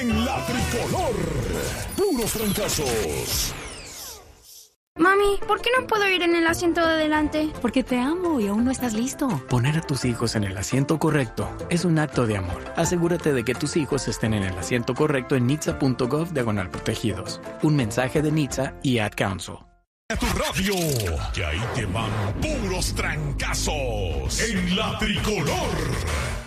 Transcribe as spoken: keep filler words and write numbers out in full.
en la tricolor. Puros fracasos. Mami, ¿por qué no puedo ir en el asiento de adelante? Porque te amo y aún no estás listo. Poner a tus hijos en el asiento correcto es un acto de amor. Asegúrate de que tus hijos estén en el asiento correcto en nitsa punto gov diagonal protegidos. Un mensaje de NHTSA y Ad Council. A tu radio, que ahí te van puros trancazos en la tricolor.